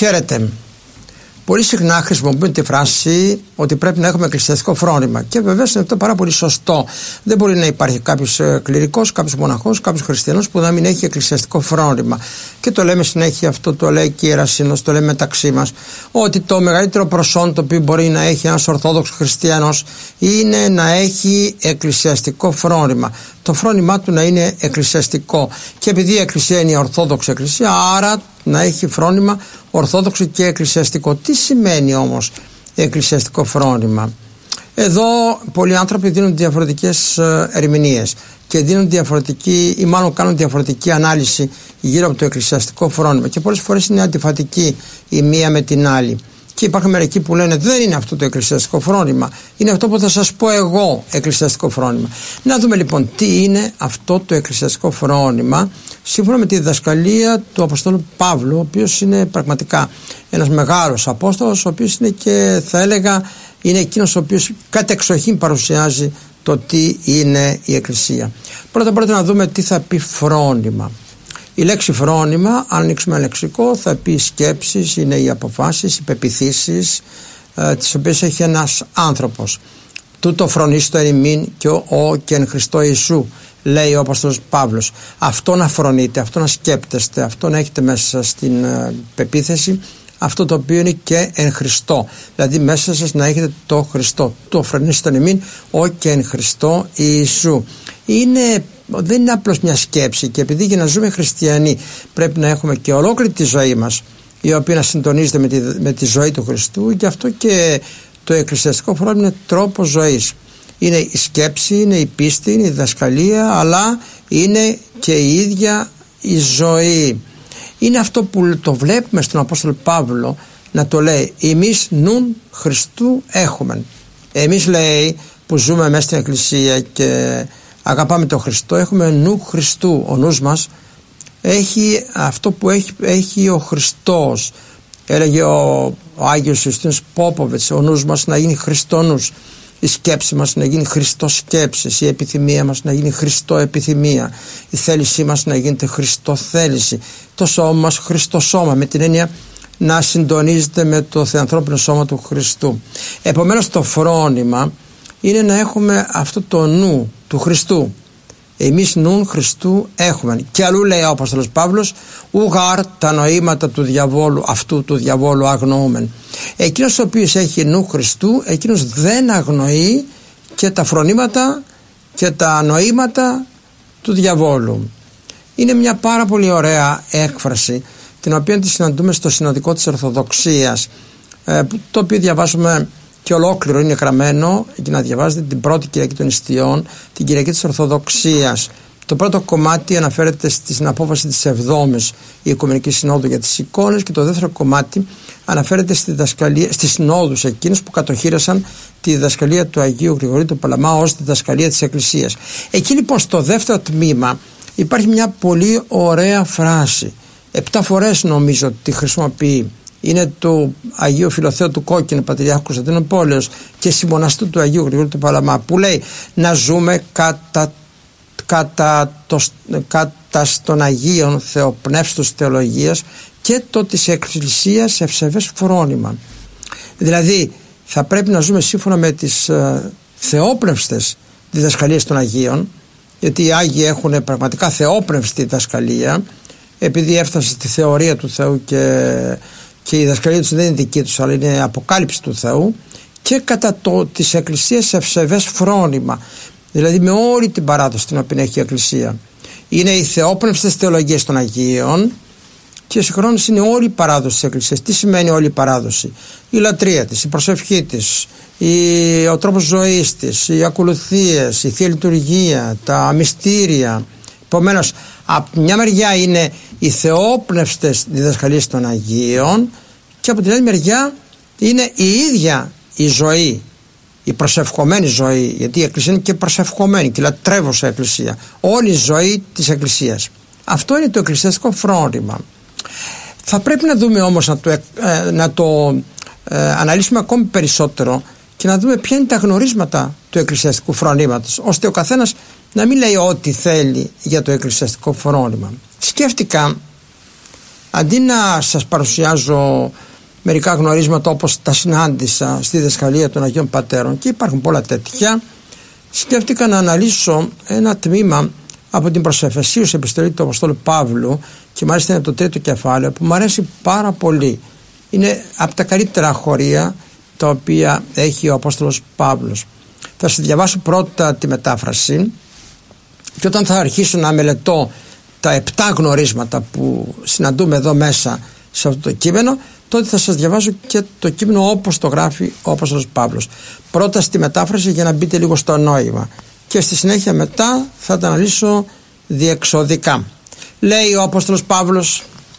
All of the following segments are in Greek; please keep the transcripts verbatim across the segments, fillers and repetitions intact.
Χαίρετε. Πολύ συχνά χρησιμοποιούν τη φράση ότι πρέπει να έχουμε εκκλησιαστικό φρόνημα. Και βεβαίως είναι αυτό πάρα πολύ σωστό. Δεν μπορεί να υπάρχει κάποιος κληρικός, κάποιος μοναχός, κάποιος χριστιανός που να μην έχει εκκλησιαστικό φρόνημα. Και το λέμε συνέχεια αυτό, το λέει και η Ιερά Σύνοδος, το λέμε μεταξύ μας, ότι το μεγαλύτερο προσόν το οποίο μπορεί να έχει ένας Ορθόδοξος χριστιανός είναι να έχει εκκλησιαστικό φρόνημα. Το φρόνημά του να είναι εκκλησιαστικό. Και επειδή η Εκκλησία είναι η Ορθόδοξη Εκκλησία, άρα να έχει φρόνημα ορθόδοξο και εκκλησιαστικό. Τι σημαίνει όμως εκκλησιαστικό φρόνημα? Εδώ πολλοί άνθρωποι δίνουν διαφορετικές ερμηνείες και δίνουν διαφορετική, ή μάλλον κάνουν διαφορετική ανάλυση γύρω από το εκκλησιαστικό φρόνημα, και πολλές φορές είναι αντιφατική η μία με την άλλη. Και υπάρχουν μερικοί που λένε δεν είναι αυτό το εκκλησιαστικό φρόνημα, είναι αυτό που θα σας πω εγώ εκκλησιαστικό φρόνημα. Να δούμε λοιπόν τι είναι αυτό το εκκλησιαστικό φρόνημα σύμφωνα με τη διδασκαλία του Αποστόλου Παύλου, ο οποίος είναι πραγματικά ένας μεγάλος Απόστολος, ο οποίος είναι και θα έλεγα είναι εκείνος ο οποίος κατεξοχήν παρουσιάζει το τι είναι η Εκκλησία. Πρώτα πρώτα να δούμε τι θα πει φρόνημα. Η λέξη φρόνημα, αν ανοίξουμε ένα λεξικό, θα πει σκέψεις, είναι οι αποφάσεις, οι πεποιθήσεις ε, τις οποίες έχει ένας άνθρωπος. Τούτο φρονίστο εν ημίν και ο, ο και εν Χριστώ Ιησού, λέει ο Απόστολος Παύλος. Αυτό να φρονείτε, αυτό να σκέπτεστε, αυτό να έχετε μέσα στην ε, πεποίθηση, αυτό το οποίο είναι και εν Χριστώ. Δηλαδή μέσα σας να έχετε το Χριστό. Το φρονίστο εν ημίν, ο και εν Χριστώ Ιησού. Είναι, δεν είναι απλώς μια σκέψη, και επειδή για να ζούμε χριστιανοί πρέπει να έχουμε και ολόκληρη τη ζωή μας η οποία να συντονίζεται με τη, με τη ζωή του Χριστού, γι' αυτό και το εκκλησιαστικό φρόνημα είναι τρόπος ζωής. Είναι η σκέψη, είναι η πίστη, είναι η διδασκαλία, αλλά είναι και η ίδια η ζωή. Είναι αυτό που το βλέπουμε στον Απόστολο Παύλο να το λέει, εμείς νουν Χριστού έχουμε. Εμείς, λέει, που ζούμε μέσα στην Εκκλησία και αγαπάμε τον Χριστό, έχουμε νου Χριστού. Ο νους μας έχει αυτό που έχει, έχει ο Χριστός. Έλεγε ο, ο Άγιος Ιωστίνος Πόποβιτς, ο νους μας να γίνει Χριστόνους, η σκέψη μας να γίνει Χριστό σκέψης, η επιθυμία μας να γίνει Χριστό επιθυμία, η θέλησή μας να γίνεται Χριστό θέληση, το σώμα μας Χριστό σώμα, με την έννοια να συντονίζεται με το θεανθρώπινο σώμα του Χριστού. Επομένως το φρόνημα είναι να έχουμε αυτό το νου του Χριστού. Εμείς νουν Χριστού έχουμε. Και αλλού λέει ο Απόστολος Παύλος, ουγάρ τα νοήματα του διαβόλου, αυτού του διαβόλου αγνοούμεν. Εκείνος ο οποίος έχει νου Χριστού, εκείνος δεν αγνοεί και τα φρονήματα και τα νοήματα του διαβόλου. Είναι μια πάρα πολύ ωραία έκφραση, την οποία τη συναντούμε στο συνοδικό της Ορθοδοξίας, το οποίο διαβάζουμε και ολόκληρο, είναι γραμμένο για να διαβάζετε την πρώτη Κυριακή των Ιστιών, την Κυριακή της Ορθοδοξίας. Το πρώτο κομμάτι αναφέρεται στην απόφαση της εβδόμης η Οικουμενική Συνόδου για τις εικόνες, και το δεύτερο κομμάτι αναφέρεται στη διδασκαλία, στις συνόδους εκείνους που κατοχύρασαν τη διδασκαλία του Αγίου Γρηγορείου του Παλαμά ως διδασκαλία της Εκκλησίας. Εκεί λοιπόν στο δεύτερο τμήμα υπάρχει μια πολύ ωραία φράση. Επτά φορές νομίζω ότι τη χρησιμοποιεί. Είναι του Αγίου Φιλοθέου του Κόκκινου, Πατριάρχου Κωνσταντινούπολεως, και συμμοναστού του Αγίου Γρηγορείου του Παλαμά, που λέει να ζούμε κατά, κατά, το, κατά των Αγίων Θεοπνεύστους Θεολογίας και το της Εκκλησίας ευσεβές φρόνημα. Δηλαδή θα πρέπει να ζούμε σύμφωνα με τις ε, θεόπνευστες διδασκαλίες των Αγίων, γιατί οι Άγιοι έχουν πραγματικά θεόπνευστη διδασκαλία, επειδή έφτασε στη θεωρία του Θεού και και η διδασκαλία τους δεν είναι δική τους, αλλά είναι αποκάλυψη του Θεού, και κατά το της Εκκλησίας ευσεβές φρόνημα, δηλαδή με όλη την παράδοση την οποία έχει η Εκκλησία. Είναι οι θεόπνευστες θεολογίες των Αγίων και συγχρόνως είναι όλη η παράδοση της Εκκλησίας. Τι σημαίνει όλη η παράδοση? Η λατρεία της, η προσευχή της, η, ο τρόπος ζωής της, οι ακολουθίες, η Θεία Λειτουργία, τα μυστήρια. Επομένως, από μια μεριά είναι οι θεόπνευστες διδασκαλίες των Αγίων, και από την άλλη μεριά είναι η ίδια η ζωή, η προσευχομένη ζωή, γιατί η Εκκλησία είναι και προσευχομένη και λατρεύουσα Εκκλησία, όλη η ζωή της Εκκλησίας. Αυτό είναι το εκκλησιαστικό φρόνημα. Θα πρέπει να δούμε όμως να το, ε, να το ε, αναλύσουμε ακόμη περισσότερο και να δούμε ποια είναι τα γνωρίσματα του εκκλησιαστικού φρονήματος, ώστε ο καθένας να μην λέει ό,τι θέλει για το εκκλησιαστικό φρόνημα. Σκέφτηκα Αντί να σας παρουσιάζω μερικά γνωρίσματα όπως τα συνάντησα στη διδασκαλία των Αγίων Πατέρων, και υπάρχουν πολλά τέτοια, σκέφτηκα να αναλύσω ένα τμήμα από την προς Εφεσίους επιστολή του Αποστόλου Παύλου, και μάλιστα είναι το τρίτο κεφάλαιο, που μου αρέσει πάρα πολύ. Είναι από τα καλύτερα χωρία τα οποία έχει ο Απόστολος Παύλος. Θα σας διαβάσω πρώτα τη μετάφραση, και όταν θα αρχίσω να μελετώ τα επτά γνωρίσματα που συναντούμε εδώ μέσα σε αυτό το κείμενο, τότε θα σας διαβάσω και το κείμενο όπως το γράφει ο Απόστολος Παύλος. Πρώτα στη μετάφραση για να μπείτε λίγο στο νόημα, και στη συνέχεια μετά θα τα αναλύσω διεξοδικά. Λέει ο Απόστολος Παύλος: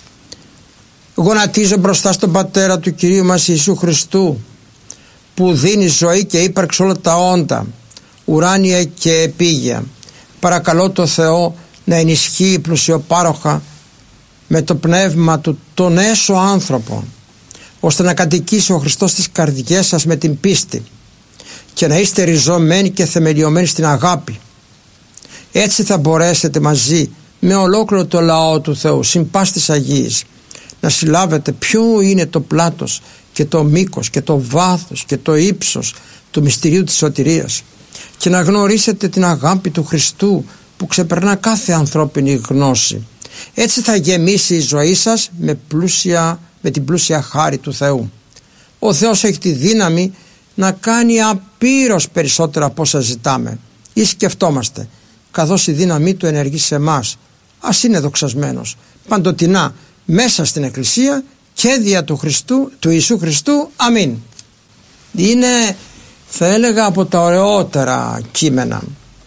«Γονατίζω μπροστά στον Πατέρα του Κυρίου μας Ιησού Χριστού, που δίνει ζωή και ύπαρξη όλα τα όντα, ουράνια και επίγεια. Παρακαλώ το Θεό να ενισχύει πλουσιοπάροχα με το πνεύμα του τον έσω άνθρωπο, ώστε να κατοικήσει ο Χριστός στις καρδιές σας με την πίστη, και να είστε ριζωμένοι και θεμελιωμένοι στην αγάπη. Έτσι θα μπορέσετε μαζί με ολόκληρο το λαό του Θεού, συν πάσης Αγίης, να συλλάβετε ποιο είναι το πλάτος και το μήκος και το βάθος και το ύψος του μυστηρίου της σωτηρίας, και να γνωρίσετε την αγάπη του Χριστού που ξεπερνά κάθε ανθρώπινη γνώση. Έτσι θα γεμίσει η ζωή σας με, πλούσια, με την πλούσια χάρη του Θεού. Ο Θεός έχει τη δύναμη να κάνει απείρως περισσότερα από όσα ζητάμε ή σκεφτόμαστε, καθώς η δύναμή του ενεργεί σε εμάς. Ας είναι δοξασμένος παντοτινά μέσα στην Εκκλησία και δια του, Χριστού, του Ιησού Χριστού. Αμήν». Είναι, θα έλεγα, από τα ωραιότερα κείμενα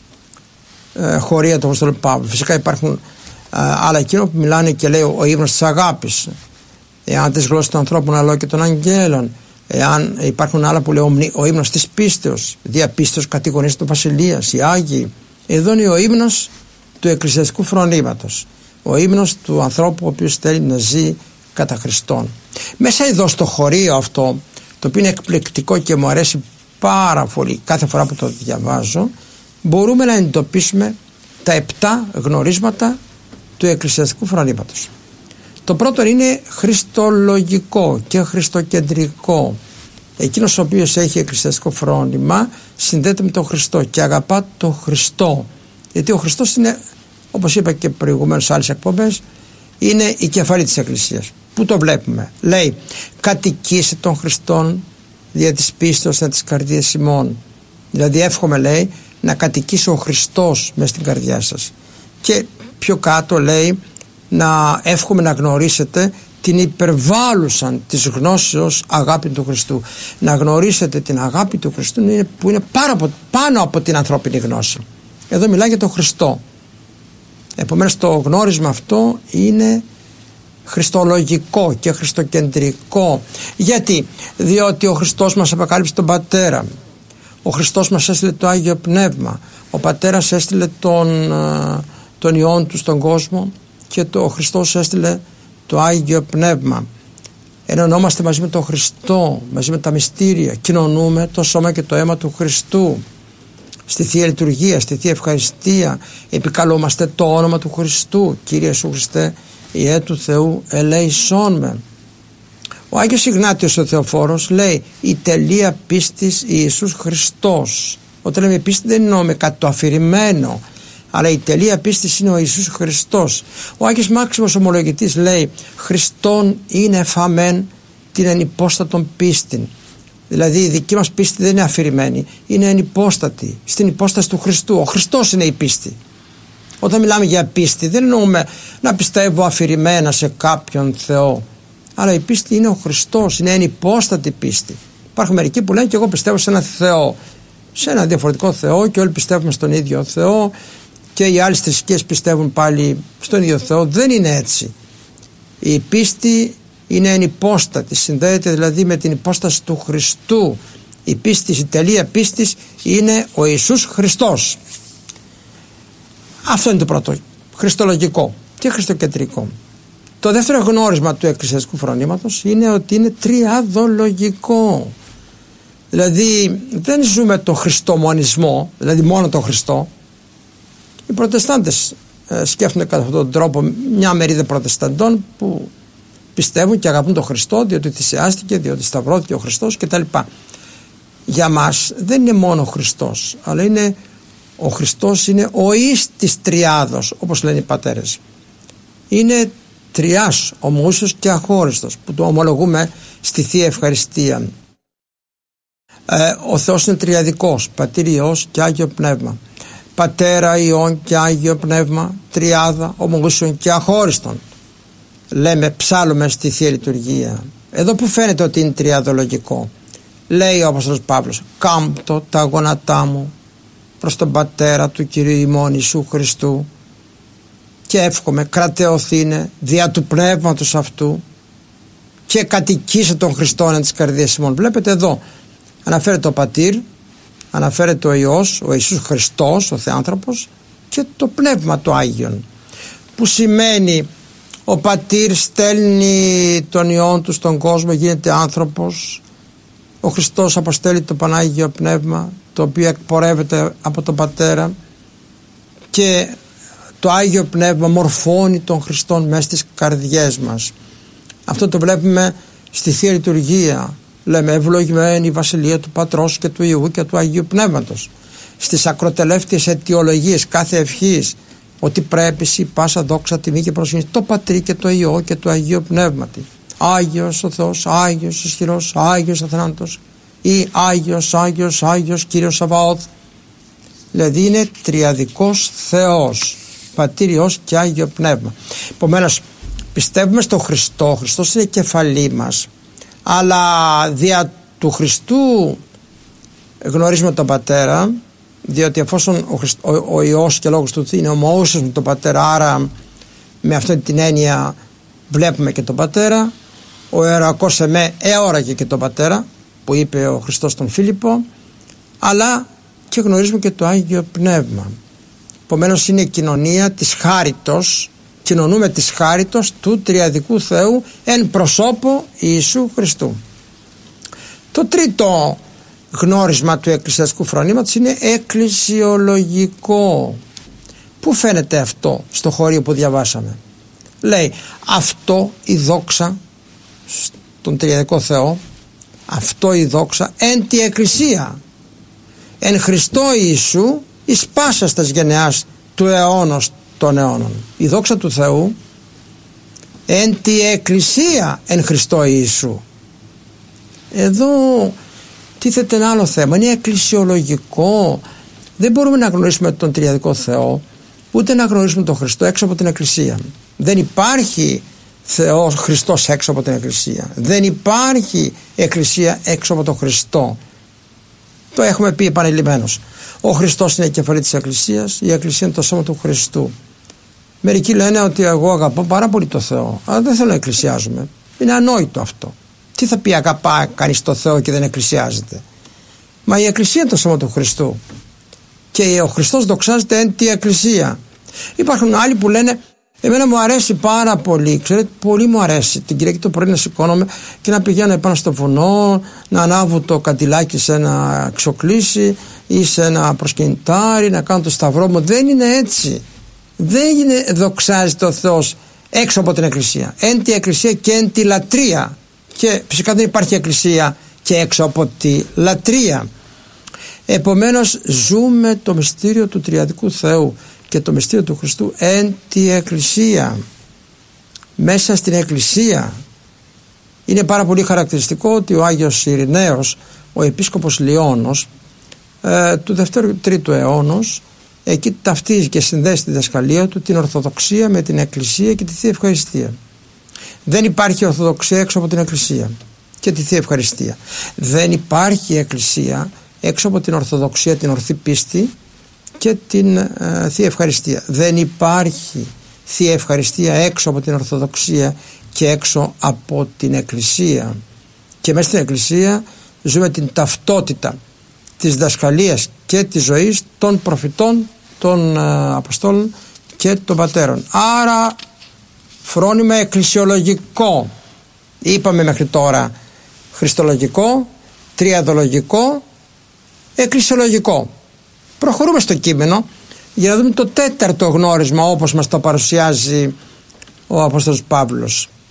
ε, χωρία του Αποστόλου Παύλου. Φυσικά υπάρχουν ε, άλλα κείμενα που μιλάνε και λέει ο ύμνος της αγάπης, εάν τις γλώσσες των ανθρώπων αλλά και των αγγέλων. Εάν υπάρχουν άλλα που λέει ο ύμνος της πίστεως, διαπίστεως κατηγορίας του Βασιλείας, οι Άγιοι. Εδώ είναι ο ύμνος του εκκλησιαστικού φρονήματος, ο ύμνος του ανθρώπου ο οποίος θέλει να ζει κατά Χριστόν. Μέσα εδώ στο χωρίο αυτό, το οποίο είναι εκπληκτικό και μου αρέσει πάρα πολύ κάθε φορά που το διαβάζω, μπορούμε να εντοπίσουμε τα επτά γνωρίσματα του εκκλησιαστικού φρονήματος. Το πρώτο είναι χριστολογικό και χριστοκεντρικό. Εκείνος ο οποίος έχει εκκλησιαστικό φρόνημα συνδέεται με τον Χριστό και αγαπά τον Χριστό, γιατί ο Χριστός είναι, όπως είπα και προηγουμένως σε άλλες εκπομπές, είναι η κεφαλή της Εκκλησίας. Πού το βλέπουμε? Λέει: «Κατοικήσε τον Χριστόν δια της πίστεως εν της καρδίας ημών». Δηλαδή εύχομαι, λέει, να κατοικήσει ο Χριστός μες στην καρδιά σας. Και πιο κάτω λέει να εύχομαι να γνωρίσετε την υπερβάλλουσαν της γνώσεως αγάπη του Χριστού. Να γνωρίσετε την αγάπη του Χριστού που είναι πάρα πάνω από την ανθρώπινη γνώση. Εδώ μιλάει για τον Χριστό. Επομένως το γνώρισμα αυτό είναι χριστολογικό και χριστοκεντρικό. Γιατί? Διότι ο Χριστός μας αποκάλυψε τον Πατέρα, ο Χριστός μας έστειλε το Άγιο Πνεύμα, ο Πατέρας έστειλε τον, τον Υιόν του στον κόσμο, και το, ο Χριστός έστειλε το Άγιο Πνεύμα. Ενωνόμαστε μαζί με τον Χριστό, μαζί με τα μυστήρια, κοινωνούμε το σώμα και το αίμα του Χριστού. Στη Θεία Λειτουργία, στη Θεία Ευχαριστία επικαλούμαστε το όνομα του Χριστού. Κύριε Ιησού Χριστέ, Υιέ του Θεού, ελέησόν με. Ο Άγιος Ιγνάτιος ο Θεοφόρος λέει: «Η τελεία πίστης Ιησούς Χριστός». Όταν λέμε πίστη δεν εννοούμε κάτι το αφηρημένο, αλλά η τελεία πίστης είναι ο Ιησούς Χριστός. Ο Άγιος Μάξιμος Ομολογητής λέει: «Χριστόν είναι φαμέν την ενυπόστατον πίστην». Δηλαδή η δική μας πίστη δεν είναι αφηρημένη, είναι ενυπόστατη, στην υπόσταση του Χριστού. Ο Χριστός είναι η πίστη. Όταν μιλάμε για πίστη δεν εννοούμε να πιστεύω αφηρημένα σε κάποιον Θεό, αλλά η πίστη είναι ο Χριστός, είναι ενυπόστατη πίστη. Υπάρχουν μερικοί που λένε και εγώ πιστεύω σε ένα Θεό, σε ένα διαφορετικό Θεό, και όλοι πιστεύουμε στον ίδιο Θεό, και οι άλλες θρησκείες πιστεύουν πάλι στον ίδιο Θεό. Δεν είναι έτσι. Η πίστη είναι ενυπόστατη, συνδέεται δηλαδή με την υπόσταση του Χριστού. Η πίστη, η τελεία πίστης είναι ο Ιησούς Χριστός. Αυτό είναι το πρώτο, χριστολογικό και χριστοκεντρικό. Το δεύτερο γνώρισμα του εκκλησιαστικού φρονήματος είναι ότι είναι τριαδολογικό. Δηλαδή δεν ζούμε το χριστομονισμό, δηλαδή μόνο το Χριστό. Οι προτεστάντες ε, σκέφτονται κατά αυτόν τον τρόπο, μια μερίδα προτεσταντών που πιστεύουν και αγαπούν τον Χριστό, διότι θυσιάστηκε, διότι σταυρώθηκε ο Χριστός κτλ. Για μας δεν είναι μόνο ο Χριστός, αλλά είναι ο Χριστός είναι ο εις της τριάδος, όπως λένε οι πατέρες. Είναι τριάς, ομοούσιος και αχώριστος, που το ομολογούμε στη Θεία Ευχαριστία. Ε, ο Θεός είναι τριαδικός, Πατήρ, Υιός και Άγιο Πνεύμα. Πατέρα, Υιόν και Άγιο Πνεύμα, τριάδα, ομοούσιον και αχώριστον. Λέμε, ψάλλουμε στη Θεία Λειτουργία. Εδώ που φαίνεται ότι είναι τριαδολογικό. Λέει ο Απόστολος Παύλος, κάμπτω τα γόνατά μου προς τον Πατέρα του Κυρίου ημών Ιησού Χριστού και εύχομαι κρατεωθήνε δια του Πνεύματος αυτού και κατοικήσε τον Χριστόν εν της καρδίας ημών. Βλέπετε εδώ αναφέρεται ο Πατήρ, αναφέρεται ο Υιός, ο Ιησούς Χριστός, ο Θεάνθρωπος, και το Πνεύμα το Άγιον, που σημαίνει ο Πατήρ στέλνει τον Υιόν του στον κόσμο, γίνεται άνθρωπος, ο Χριστός αποστέλει το Πανάγιο Πνεύμα, το οποίο εκπορεύεται από τον Πατέρα, και το Άγιο Πνεύμα μορφώνει τον Χριστόν μέσα στις καρδιές μας. Αυτό το βλέπουμε στη Θεία Λειτουργία. Λέμε, ευλογημένη η Βασιλεία του Πατρός και του Υιού και του Αγίου Πνεύματος. Στις ακροτελεύτιες αιτιολογίες κάθε ευχής, ότι πρέπει σοι πάσα δόξα, τιμή και προσοχή το Πατρί και το Υιό και το Αγίο Πνεύματι. Άγιος ο Θεός, Άγιος ισχυρός, Άγιος αθανάτος, ή Άγιος, Άγιος, Άγιος Κύριος Σαβαώθ. Δηλαδή είναι τριαδικός Θεός, Πατήρ, Υιός και Άγιο Πνεύμα. Επομένως πιστεύουμε στον Χριστό, ο Χριστός είναι κεφαλή μας, αλλά δια του Χριστού γνωρίζουμε τον Πατέρα, διότι εφόσον ο, Χριστ, ο, ο Υιός και λόγος του είναι ομοούσιος με τον Πατέρα, άρα με αυτή την έννοια βλέπουμε και τον Πατέρα. Ο Ιερακός εμέ έωραγε και τον Πατέρα, που είπε ο Χριστός τον Φίλιππο, αλλά και γνωρίζουμε και το Άγιο Πνεύμα. Επομένως είναι κοινωνία της χάριτος, κοινωνούμε της χάριτος του τριαδικού Θεού εν προσώπου Ιησού Χριστού. Το τρίτο γνώρισμα του εκκλησιαστικού φρονήματος είναι εκκλησιολογικό. Πού φαίνεται αυτό στο χωρίο που διαβάσαμε? Λέει, αυτό η δόξα στον τριαδικό Θεό, αυτό η δόξα εν τη εκκλησία, εν Χριστώ Ιησού εις πάσας τας γενεάς του αιώνος των αιώνων. Η δόξα του Θεού εν τη εκκλησία εν Χριστώ Ιησού. Εδώ τίθεται ένα άλλο θέμα, είναι εκκλησιολογικό. Δεν μπορούμε να γνωρίσουμε τον τριαδικό Θεό, ούτε να γνωρίσουμε τον Χριστό έξω από την εκκλησία. Δεν υπάρχει Θεός Χριστός έξω από την εκκλησία. Δεν υπάρχει εκκλησία έξω από τον Χριστό. Το έχουμε πει επανειλημμένως. Ο Χριστός είναι η κεφαλή της εκκλησίας, η εκκλησία είναι το σώμα του Χριστού. Μερικοί λένε ότι εγώ αγαπώ πάρα πολύ το Θεό, αλλά δεν θέλω να εκκλησιάζουμε. Είναι ανόητο αυτό. Τι θα πει αγαπά κανείς το Θεό και δεν εκκλησιάζεται? Μα η εκκλησία είναι το σώμα του Χριστού και ο Χριστός δοξάζεται εν τη εκκλησία. Υπάρχουν άλλοι που λένε, εμένα μου αρέσει πάρα πολύ, ξέρετε, πολύ μου αρέσει την Κυριακή το πρωί να σηκώνομαι και να πηγαίνω επάνω στο βουνό, να ανάβω το καντιλάκι σε ένα ξοκλήσι ή σε ένα προσκυνητάρι, να κάνω το σταυρό μου. Δεν είναι έτσι. Δεν είναι δοξάζεται ο Θεός έξω από την εκκλησία. Εν τη εκκλησία και εν τη λατρεία. Και φυσικά δεν υπάρχει εκκλησία και έξω από τη λατρεία. Επομένως ζούμε το μυστήριο του τριαδικού Θεού και το μυστήριο του Χριστού εν τη εκκλησία. Μέσα στην εκκλησία. Είναι πάρα πολύ χαρακτηριστικό ότι ο Άγιος Ειρηναίος, ο επίσκοπος Λιώνος, ε, του δεύτερου τρίτου αιώνος, εκεί ταυτίζει και συνδέσει στη διδασκαλία του την Ορθοδοξία με την Εκκλησία και τη Θεία Ευχαριστία. Δεν υπάρχει Ορθοδοξία έξω από την Εκκλησία και τη Θεία Ευχαριστία. Δεν υπάρχει Εκκλησία έξω από την Ορθοδοξία, την ορθή πίστη και την ε, Θεία Ευχαριστία. Δεν υπάρχει Θεία Ευχαριστία έξω από την Ορθοδοξία και έξω από την Εκκλησία. Και μέσα στην Εκκλησία ζούμε την ταυτότητα της διδασκαλίας και της ζωής των προφητών, των ε, Αποστόλων και των Πατέρων. Άρα φρόνημα εκκλησιολογικό. Είπαμε μέχρι τώρα χριστολογικό, τριαδολογικό, εκκλησιολογικό. Προχωρούμε στο κείμενο για να δούμε το τέταρτο γνώρισμα όπως μας το παρουσιάζει ο Απόστολος Παύλος.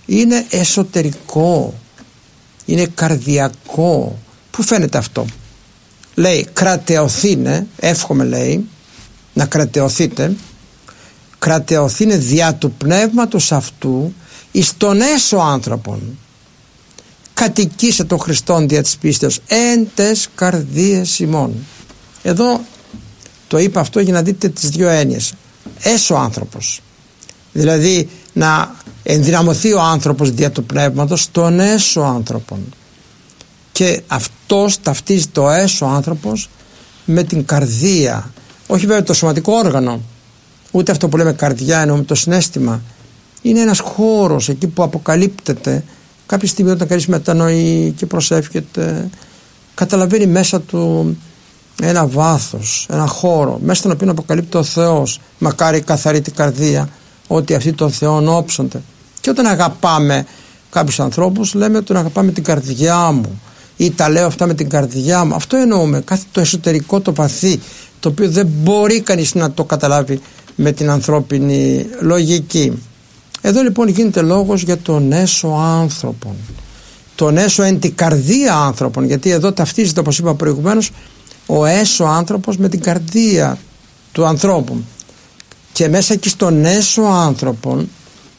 είναι εσωτερικό, είναι καρδιακό. Πού φαίνεται αυτό? Λέει κρατεωθήνε, εύχομαι λέει να κρατεωθείτε, κρατεωθήνε διά του πνεύματος αυτού εις τον έσω άνθρωπον, κατοικήσε τον Χριστόν δια της πίστεως εν τες καρδίες ημών. Εδώ το είπα αυτό για να δείτε τις δύο έννοιες. Έσω άνθρωπος, δηλαδή να ενδυναμωθεί ο άνθρωπος δια του πνεύματος τον έσω άνθρωπον, και αυτός ταυτίζει το έσω άνθρωπος με την καρδία, όχι βέβαια το σωματικό όργανο, ούτε αυτό που λέμε καρδιά εννοούμε το συναίσθημα. Είναι ένας χώρος εκεί που αποκαλύπτεται κάποια στιγμή όταν κανείς μετανοεί και προσεύχεται, καταλαβαίνει μέσα του ένα βάθος, ένα χώρο μέσα στον οποίο αποκαλύπτει ο Θεός. Μακάρι καθαρή την καρδία, ότι αυτοί τον Θεόν όψονται. Και όταν αγαπάμε κάποιους ανθρώπους λέμε τον αγαπάμε την καρδιά μου, ή τα λέω αυτά με την καρδιά μου. Αυτό εννοούμε, κάθε το εσωτερικό, το βαθύ, το οποίο δεν μπορεί κανείς να το καταλάβει με την ανθρώπινη λογική. Εδώ λοιπόν γίνεται λόγος για τον έσω άνθρωπον, τον έσω εν την καρδία άνθρωπον, γιατί εδώ ταυτίζεται, όπως είπα προηγουμένως, ο έσω άνθρωπος με την καρδία του ανθρώπου, και μέσα εκεί στον έσω άνθρωπον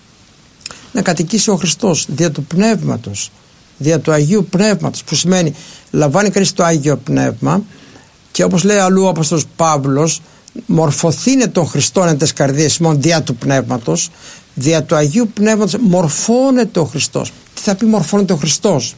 να κατοικήσει ο Χριστός δια του Πνεύματος, δια του Αγίου Πνεύματος, που σημαίνει λαμβάνει κανείς το Άγιο Πνεύμα και, όπως λέει αλλού ο Απόστολος Παύλος, μορφωθήνε τον Χριστόν εν τες καρδίες ημών δια του Πνεύματος, δια του Αγίου Πνεύματος μορφώνεται ο Χριστός. Τι θα πει μορφώνεται ο Χριστός?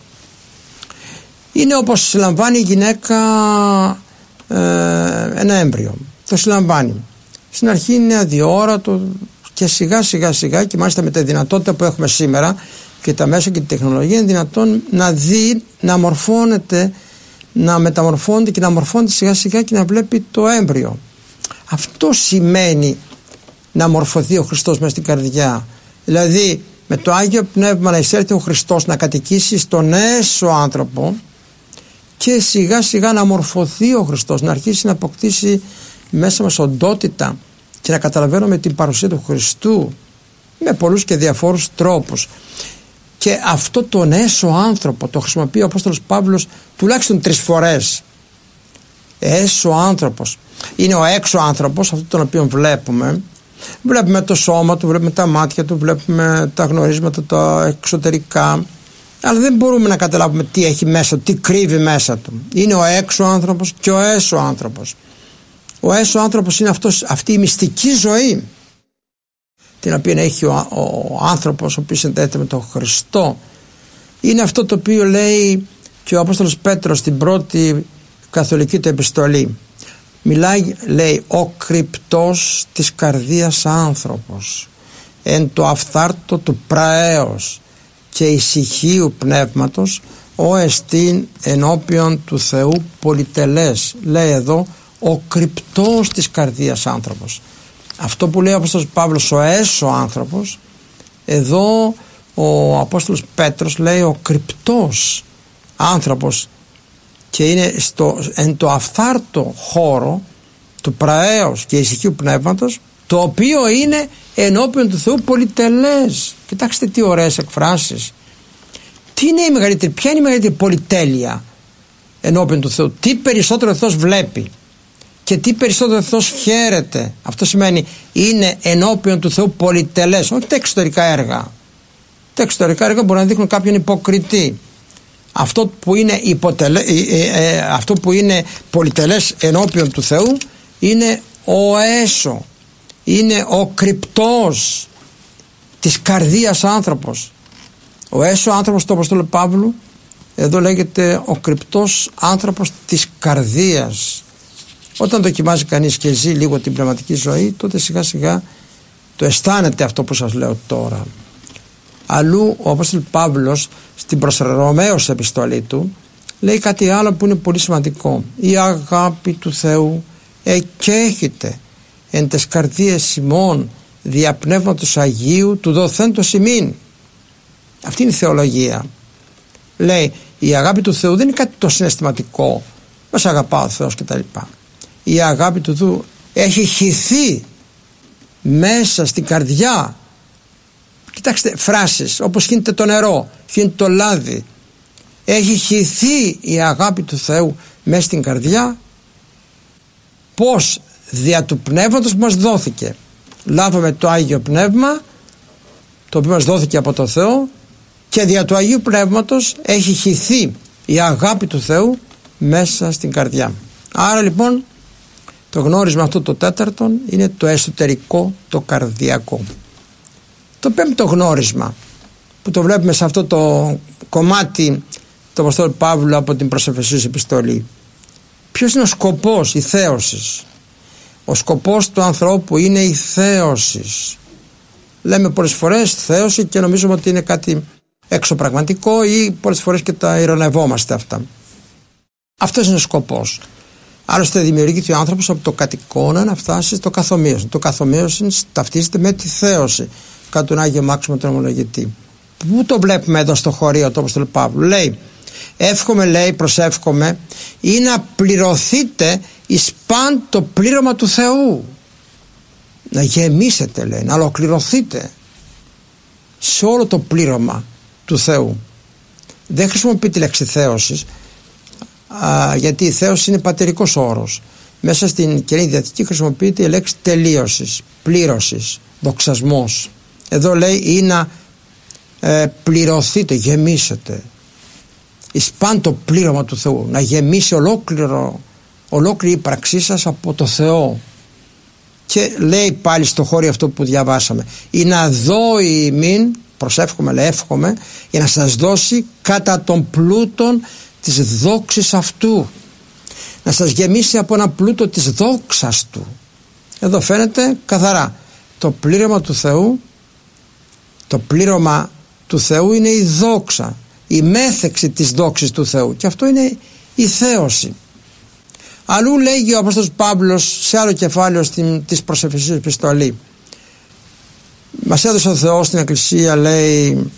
Είναι όπως συλλαμβάνει η γυναίκα ε, ένα έμβριο, το συλλαμβάνει. Στην αρχή είναι αδιόρατο και σιγά σιγά σιγά, και μάλιστα με τη δυνατότητα που έχουμε σήμερα και τα μέσα και τη τεχνολογία, είναι δυνατόν να δει, να μορφώνεται, να μεταμορφώνεται και να μορφώνεται σιγά σιγά και να βλέπει το έμβριο. Αυτό σημαίνει να μορφωθεί ο Χριστός μέσα στην καρδιά. Δηλαδή με το Άγιο Πνεύμα να εισέλθει ο Χριστός, να κατοικήσει στον έσω άνθρωπο και σιγά σιγά να μορφωθεί ο Χριστός, να αρχίσει να αποκτήσει μέσα μας οντότητα και να καταλαβαίνουμε την παρουσία του Χριστού με πολλούς και διαφόρους τρόπους. Και αυτό τον έσω άνθρωπο το χρησιμοποιεί ο Απόστολος Παύλος τουλάχιστον τρεις φορές. Έσω άνθρωπος είναι ο έξω άνθρωπος, αυτό τον οποίο βλέπουμε. Βλέπουμε το σώμα του, βλέπουμε τα μάτια του, βλέπουμε τα γνωρίσματα, τα εξωτερικά, αλλά δεν μπορούμε να καταλάβουμε τι έχει μέσα του, τι κρύβει μέσα του. Είναι ο έξω άνθρωπος και ο έσω άνθρωπος. Ο έσω άνθρωπος είναι αυτός, αυτή η μυστική ζωή την οποία έχει ο, ο, ο άνθρωπος ο οποίος συνδέεται με τον Χριστό. Είναι αυτό το οποίο λέει και ο Απόστολος Πέτρος στην πρώτη καθολική του επιστολή. Μιλάει, λέει, ο κρυπτός της καρδίας άνθρωπος, εν το αυθάρτο του πραέως και ησυχίου πνεύματος, ο εστίν ενώπιον του Θεού πολυτελές. Λέει εδώ ο κρυπτός της καρδίας άνθρωπος. Αυτό που λέει ο Απόστολος Παύλος ο έσω άνθρωπος, εδώ ο Απόστολος Πέτρος λέει ο κρυπτός άνθρωπος, και είναι στο, εν το αυθάρτο χώρο του πραέως και ησυχίου πνεύματος, το οποίο είναι ενώπιον του Θεού πολυτελές. Κοιτάξτε τι ωραίες εκφράσεις. Τι είναι η μεγαλύτερη, ποια είναι η μεγαλύτερη πολυτέλεια ενώπιον του Θεού? Τι περισσότερο ο Θεός βλέπει και τι περισσότερο ο Θεός χαίρεται. Αυτό σημαίνει είναι ενώπιον του Θεού πολυτελές, όχι τα εξωτερικά έργα. Τα εξωτερικά έργα μπορεί να δείχνουν κάποιον υποκριτή. Αυτό που είναι, υποτελε, ε, ε, αυτό που είναι πολυτελές ενώπιον του Θεού είναι ο έσω, είναι ο κρυπτός της καρδίας άνθρωπος. Ο έσω άνθρωπος του Αποστόλου Παύλου εδώ λέγεται ο κρυπτός άνθρωπος της καρδίας. Όταν δοκιμάζει κανείς και ζει λίγο την πνευματική ζωή, τότε σιγά σιγά το αισθάνεται αυτό που σας λέω τώρα. Αλλού ο Απόστολος Παύλος στην προς Ρωμαίους επιστολή του λέει κάτι άλλο που είναι πολύ σημαντικό. Η αγάπη του Θεού εκέχεται εν τες καρδίες ημών δια πνεύματος Αγίου του δοθέντος ημίν. Αυτή είναι η θεολογία. Λέει η αγάπη του Θεού δεν είναι κάτι το συναισθηματικό, μας αγαπά ο Θεός κτλ. Η αγάπη του Θεού έχει χυθεί μέσα στην καρδιά. Κοιτάξτε, φράσεις όπως χύνεται το νερό, χύνεται το λάδι. Έχει χυθεί η αγάπη του Θεού μέσα στην καρδιά. Πώς? Δια του Πνεύματος που μας δόθηκε. Λάβαμε το Άγιο Πνεύμα, το οποίο μας δόθηκε από το Θεό, και δια του Αγίου Πνεύματος έχει χυθεί η αγάπη του Θεού μέσα στην καρδιά. Άρα λοιπόν το γνώρισμα αυτό το τέταρτον είναι το εσωτερικό, το καρδιακό. Το πέμπτο γνώρισμα που το βλέπουμε σε αυτό το κομμάτι του Αποστόλου Παύλου από την προς Εφεσίους επιστολή. Ποιος είναι ο σκοπός? Η θέωση. Ο σκοπός του ανθρώπου είναι η θέωση. Λέμε πολλές φορές θέωση και νομίζουμε ότι είναι κάτι εξωπραγματικό ή πολλές φορές και τα ειρωνευόμαστε αυτά. Αυτός είναι ο σκοπός. Άλλωστε δημιουργήθηκε ο άνθρωπος από το κατοικώνα να φτάσει στο καθομοίωση. Το καθομοίωση ταυτίζεται με τη θέωση κατά τον Άγιο Μάξιμο τον Ομολογητή. Πού το βλέπουμε εδώ στο χωρίο του Αποστόλου Παύλου? Λέει, εύχομαι, λέει, προσεύχομαι, ή να πληρωθείτε εις παν το πλήρωμα του Θεού. Να γεμίσετε, λέει, να ολοκληρωθείτε σε όλο το πλήρωμα του Θεού. Δεν χρησιμοποιεί τη λέξη θέωσης, α, γιατί η θέωση είναι πατερικός όρος. Μέσα στην Καινή Διαθήκη χρησιμοποιείται η λέξη τελείωσης, πλήρωσης, δοξασμός. Εδώ λέει ή να ε, πληρωθείτε, γεμίσετε εις παν το πλήρωμα του Θεού, να γεμίσει ολόκληρο, ολόκληρη ύπαρξή σας από το Θεό. Και λέει πάλι στο χώρο αυτό που διαβάσαμε, ή να δώσει ημίν, προσεύχομαι, λέει, εύχομαι, για να σας δώσει κατά τον πλούτον της δόξης αυτού, να σας γεμίσει από ένα πλούτο της δόξας του. Εδώ φαίνεται καθαρά το πλήρωμα του Θεού. Το πλήρωμα του Θεού είναι η δόξα, η μέθεξη της δόξης του Θεού, και αυτό είναι η θέωση. Αλλού λέγει ο Απόστολος Παύλος σε άλλο κεφάλαιο στην, της προς Εφεσίους επιστολή, μας έδωσε ο Θεός στην Εκκλησία, λέει,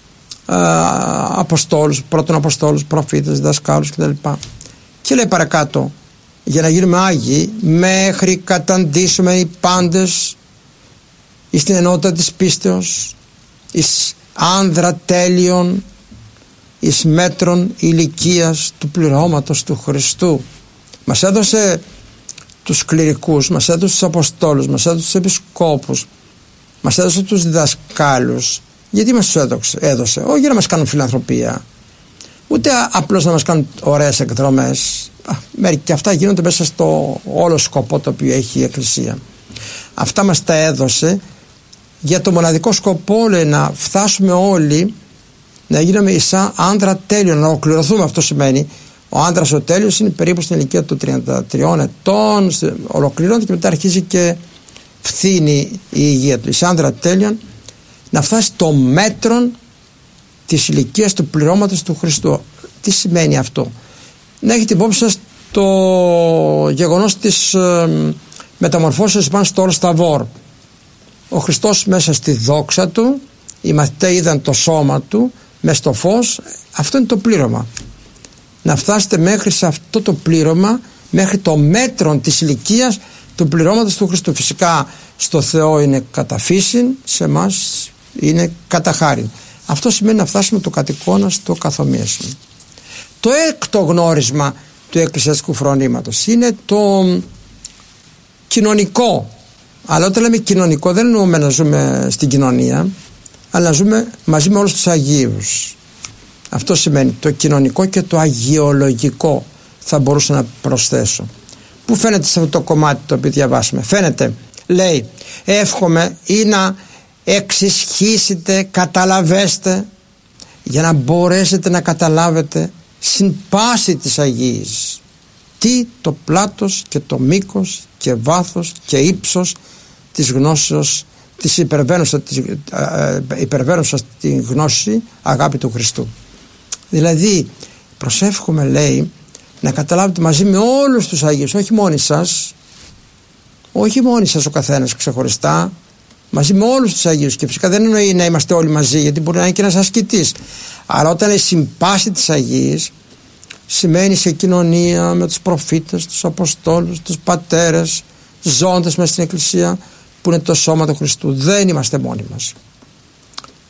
α, αποστόλους, πρώτων αποστόλους, προφήτες, δασκάλους κτλ. Και λέει παρακάτω, για να γίνουμε Άγιοι, μέχρι καταντήσουμε οι πάντες εις την ενότητα της πίστεως, εις άνδρα τέλειων, εις μέτρων ηλικίας του πληρώματος του Χριστού. Μας έδωσε τους κληρικούς, μας έδωσε τους αποστόλους, μας έδωσε τους επισκόπους, μας έδωσε τους διδασκάλους. Γιατί μας τους έδωσε, έδωσε? Όχι για να μας κάνουν φιλανθρωπία, ούτε απλώς να μας κάνουν ωραίες εκδρομές. Μερικοί και αυτά γίνονται μέσα στο όλο σκοπό το οποίο έχει η Εκκλησία. Αυτά μας τα έδωσε για το μοναδικό σκοπό, λέει, να φτάσουμε όλοι να γίνουμε ίσα άνδρα τέλειο, να ολοκληρωθούμε. Αυτό σημαίνει ο άνδρας ο τέλειος είναι περίπου στην ηλικία των τριάντα τριών ετών, ολοκληρώνεται και μετά αρχίζει και φθήνει η υγεία του. Ίσα άνδρα τέλειον, να φτάσει το μέτρο της ηλικίας του πληρώματος του Χριστού. Τι σημαίνει αυτό? Να έχετε υπόψη σας το γεγονός της ε, μεταμορφώσεως πάνω στο Όρος Ταβόρ. Ο Χριστός μέσα στη δόξα του, οι μαθητές είδαν το σώμα του μέσα στο φως. Αυτό είναι το πλήρωμα. Να φτάσετε μέχρι σε αυτό το πλήρωμα, μέχρι το μέτρο της ηλικίας του πληρώματος του Χριστού. Φυσικά στο Θεό είναι κατά φύσιν, σε εμάς είναι κατά χάριν. Αυτό σημαίνει να φτάσουμε το κατοικώνα στο καθομοίασμα. Το έκτο γνώρισμα του εκκλησιαστικού φρονήματος είναι το κοινωνικό. Αλλά όταν λέμε κοινωνικό δεν εννοούμε να ζούμε στην κοινωνία, αλλά να ζούμε μαζί με όλους τους Αγίους. Αυτό σημαίνει το κοινωνικό και το αγιολογικό, θα μπορούσα να προσθέσω. Πού φαίνεται σε αυτό το κομμάτι το οποίο διαβάσαμε? Φαίνεται, λέει, εύχομαι ή να εξισχύσετε, καταλαβέστε, για να μπορέσετε να καταλάβετε συν πάση της Αγίας τι το πλάτος και το μήκος και βάθος και ύψος της γνώσεως, της υπερβαίνουσας, της, ε, υπερβαίνουσας τη γνώση αγάπη του Χριστού. Δηλαδή προσεύχομαι, λέει, να καταλάβετε μαζί με όλους τους Αγίους, όχι μόνοι σας, όχι μόνοι σας ο καθένας ξεχωριστά, μαζί με όλους τους Αγίους. Και φυσικά δεν εννοεί να είμαστε όλοι μαζί, γιατί μπορεί να είναι και ένας ασκητής, αλλά όταν είναι συμπάση της Αγίας, σημαίνει σε κοινωνία με τους προφήτες, τους αποστόλους, τους πατέρες, ζώντας μέσα στην Εκκλησία που είναι το σώμα του Χριστού. Δεν είμαστε μόνοι μας.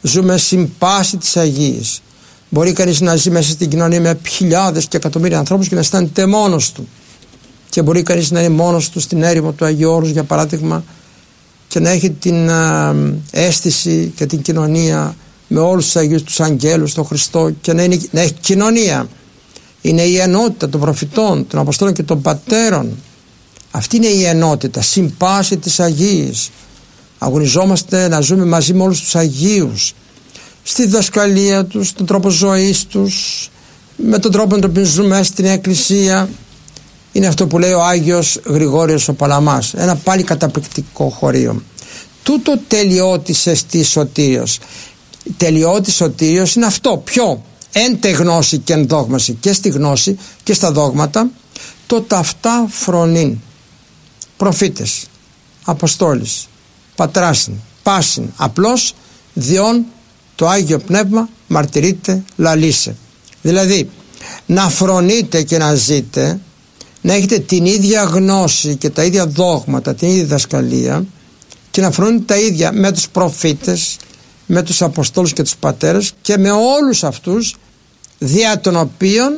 Ζούμε στην πάση της Αγίας. Μπορεί κανείς να ζει μέσα στην κοινωνία με χιλιάδες και εκατομμύρια ανθρώπους και να αισθάνεται μόνος του. Και μπορεί κανείς να είναι μόνος του στην έρημο του Αγίου Όρους, για παράδειγμα, και να έχει την α, αίσθηση και την κοινωνία με όλους τους Αγίους, τους Αγγέλους, τον Χριστό, και να, είναι, να έχει κοινωνία. Είναι η ενότητα των προφητών, των Αποστόλων και των Πατέρων. Αυτή είναι η ενότητα, συμπάση της Αγίας. Αγωνιζόμαστε να ζούμε μαζί με όλους τους Αγίους, στη διδασκαλία τους, τον τρόπο ζωής τους, με τον τρόπο με τον οποίο ζούμε στην Εκκλησία. Είναι αυτό που λέει ο Άγιος Γρηγόριος ο Παλαμάς, ένα πάλι καταπληκτικό χωρίο. Τούτο τελειώτης εστί σωτήριος. Τελειώτης σωτήριος είναι αυτό. Ποιο? Εν τε γνώση και εν δόγμαση. Και στη γνώση και στα δόγματα το ταυτά φρονήν. Προφήτες, Αποστόλης, Πατράσιν, Πάσιν, απλώς διόν το Άγιο Πνεύμα μαρτυρείται λαλήσε. Δηλαδή να φρονείτε και να ζείτε, να έχετε την ίδια γνώση και τα ίδια δόγματα, την ίδια διδασκαλία, και να φρονείτε τα ίδια με τους προφήτες, με τους Αποστόλους και τους Πατέρες και με όλους αυτούς δια των οποίων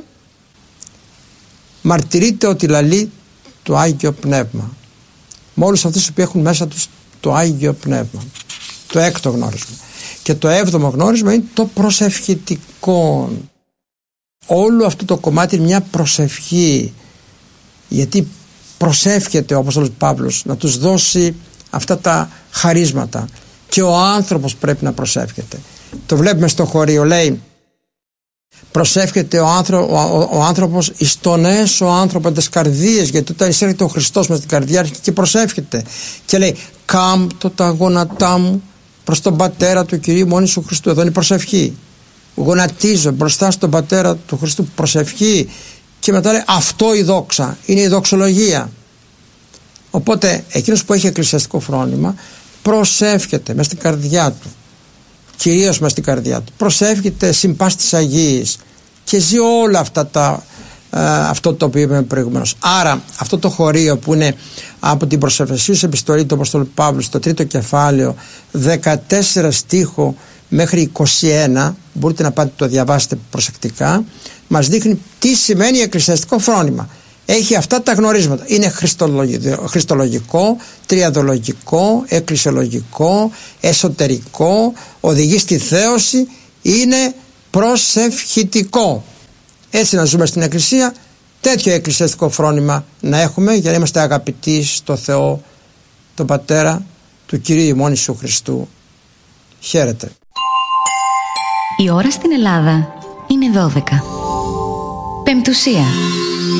μαρτυρείται ότι λαλεί το Άγιο Πνεύμα. Με όλους αυτούς που έχουν μέσα τους το Άγιο Πνεύμα. Το έκτο γνώρισμα. Και το έβδομο γνώρισμα είναι το προσευχητικό. Όλο αυτό το κομμάτι είναι μια προσευχή, γιατί προσεύχεται ο Απόστολος Παύλος να τους δώσει αυτά τα χαρίσματα, και ο άνθρωπος πρέπει να προσεύχεται. Το βλέπουμε στο χωρίο, λέει προσεύχεται ο, άνθρω, ο, ο, ο άνθρωπος εις τον έσω άνθρωπο της καρδίας, γιατί όταν εισέρχεται ο Χριστός μες στην καρδιά αρχίζει και προσεύχεται και λέει κάμπτω τα γόνατά μου προς τον Πατέρα του Κυρίου μόνη σου Χριστού. Εδώ είναι η προσευχή. Γονατίζω μπροστά στον Πατέρα του Χριστού, προσευχή. Και μετά λέει αυτό η δόξα, είναι η δοξολογία. Οπότε εκείνος που έχει εκκλησιαστικό φρόνημα προσεύχεται μες στην καρδιά του, κυρίως μες στην καρδιά του, προσεύχεται συμπάς της Αγίας και ζει όλα αυτά τα ε, αυτό το οποίο είπαμε προηγουμένως. Άρα αυτό το χωρίο που είναι από την προσευχησίους επιστολή του Αποστόλου Παύλου στο τρίτο κεφάλαιο δεκατέσσερα στίχο μέχρι είκοσι ένα, μπορείτε να πάτε το διαβάσετε προσεκτικά, μας δείχνει τι σημαίνει εκκλησιαστικό φρόνημα. Έχει αυτά τα γνωρίσματα. Είναι χριστολογικό, τριαδολογικό, εκκλησιολογικό, εσωτερικό, οδηγεί στη θέωση, είναι προσευχητικό. Έτσι να ζούμε στην Εκκλησία, τέτοιο εκκλησιαστικό φρόνημα να έχουμε, για να είμαστε αγαπητοί στο Θεό, τον Πατέρα του Κυρίου ημών Ιησού Χριστού. Χαίρετε. Η ώρα στην Ελλάδα είναι δώδεκα. Πεμπτουσία.